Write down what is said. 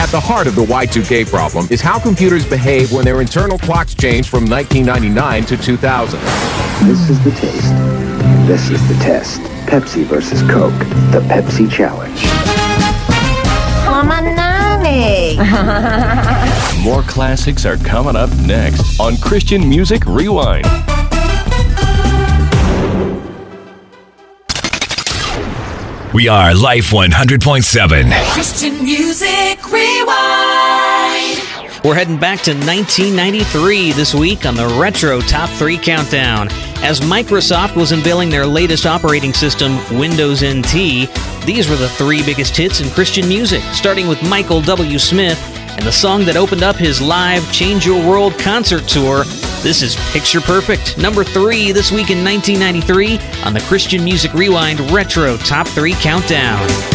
At the heart of the Y2K problem is how computers behave when their internal clocks change from 1999 to 2000. This is the taste. This is the test. Pepsi versus Coke. The Pepsi Challenge. More classics are coming up next on Christian Music Rewind. We are Life 100.7. Christian Music Rewind. We're heading back to 1993 this week on the Retro Top 3 Countdown. As Microsoft was unveiling their latest operating system, Windows NT, these were the 3 biggest hits in Christian music, starting with Michael W. Smith and the song that opened up his live Change Your World concert tour. This is Picture Perfect, number 3 this week in 1993 on the Christian Music Rewind Retro Top 3 Countdown.